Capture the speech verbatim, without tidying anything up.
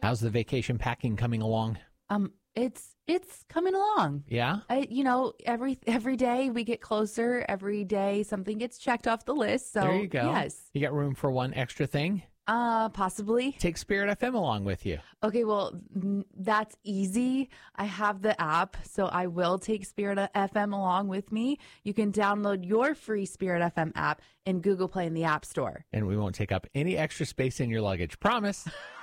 How's the vacation packing coming along? Um, it's it's coming along. Yeah? I, you know, every every day we get closer. Every day something gets checked off the list. So There you go. Yes. You got room for one extra thing? Uh, possibly. Take Spirit F M along with you. Okay, well, n- that's easy. I have the app, so I will take Spirit F M along with me. You can download your free Spirit F M app in Google Play in the App Store. And we won't take up any extra space in your luggage. Promise.